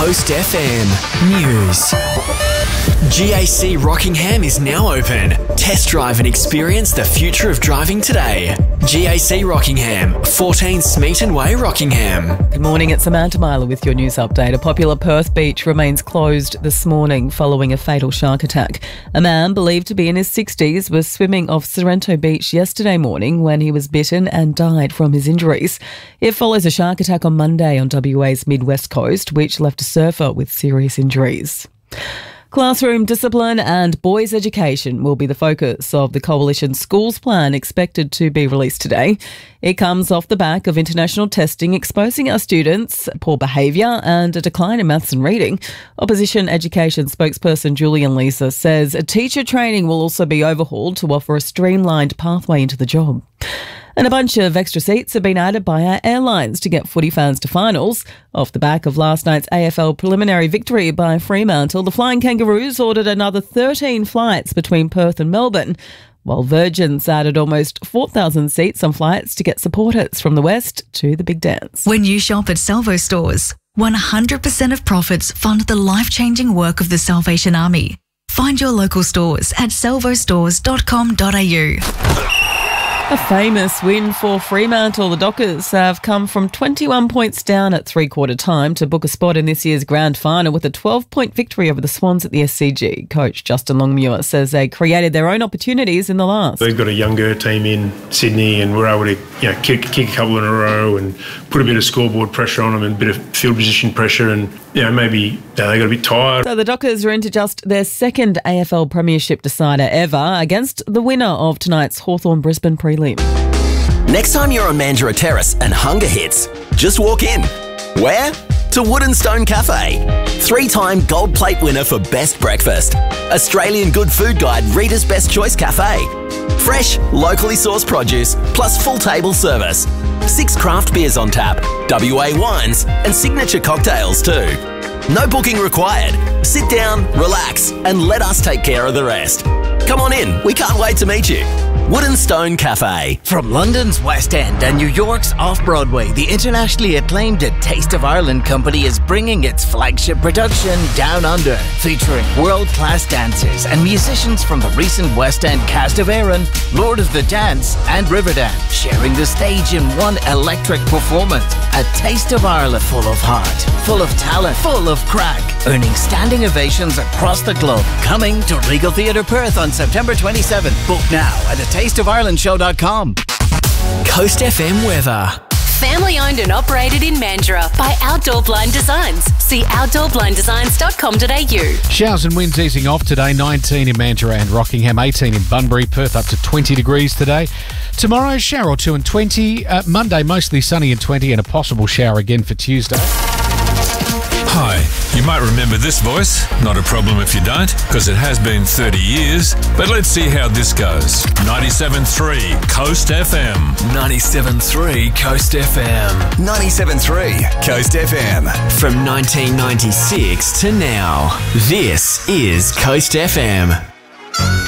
Coast FM News. GAC Rockingham is now open. Test drive and experience the future of driving today. GAC Rockingham, 14 Smeaton Way, Rockingham. Good morning, it's Samantha Myler with your news update. A popular Perth beach remains closed this morning following a fatal shark attack. A man believed to be in his 60s was swimming off Sorrento Beach yesterday morning when he was bitten and died from his injuries. It follows a shark attack on Monday on WA's mid-west coast, which left a surfer with serious injuries. Classroom discipline and boys' education will be the focus of the Coalition Schools Plan expected to be released today. It comes off the back of international testing exposing our students poor behaviour and a decline in maths and reading. Opposition education spokesperson Julian Lisa says a teacher training will also be overhauled to offer a streamlined pathway into the job. And a bunch of extra seats have been added by our airlines to get footy fans to finals. Off the back of last night's AFL preliminary victory by Fremantle, the Flying Kangaroos ordered another 13 flights between Perth and Melbourne, while Virgin's added almost 4,000 seats on flights to get supporters from the West to the big dance. When you shop at Salvo Stores, 100% of profits fund the life-changing work of the Salvation Army. Find your local stores at salvostores.com.au. A famous win for Fremantle. The Dockers have come from 21 points down at three-quarter time to book a spot in this year's grand final with a 12-point victory over the Swans at the SCG. Coach Justin Longmuir says they created their own opportunities in the last. They've got a younger team in Sydney and we're able to kick a couple in a row and put a bit of scoreboard pressure on them and a bit of field position pressure and maybe they got a bit tired. So the Dockers are into just their second AFL premiership decider ever against the winner of tonight's Hawthorn-Brisbane prelim. Next time you're on Mandurah Terrace and hunger hits, just walk in. Where? To Wood and Stone Cafe. 3-time gold plate winner for best breakfast. Australian Good Food Guide Reader's Best Choice Cafe. Fresh, locally sourced produce plus full table service. 6 craft beers on tap, WA wines and signature cocktails too. No booking required. Sit down, relax and let us take care of the rest. Come on in, we can't wait to meet you. Wood and Stone Cafe. From London's West End and New York's Off-Broadway, the internationally acclaimed A Taste of Ireland company is bringing its flagship production Down Under, featuring world-class dancers and musicians from the recent West End cast of Erin, Lord of the Dance and Riverdance, sharing the stage in one electric performance. A Taste of Ireland, full of heart, full of talent, full of crack, earning standing ovations across the globe. Coming to Regal Theatre Perth on September 27th. Book now at tasteofirelandshow.com. Coast FM weather. Family owned and operated in Mandurah by Outdoor Blind Designs. See outdoorblinddesigns.com.au. Showers and winds easing off today. 19 in Mandurah and Rockingham, 18 in Bunbury, Perth up to 20 degrees today. Tomorrow, shower or two and 20. Monday, mostly sunny and 20 and a possible shower again for Tuesday. Hi, you might remember this voice. Not a problem if you don't, because it has been 30 years. But let's see how this goes. 97.3 Coast FM. 97.3 Coast FM. 97.3 Coast FM. From 1996 to now, this is Coast FM.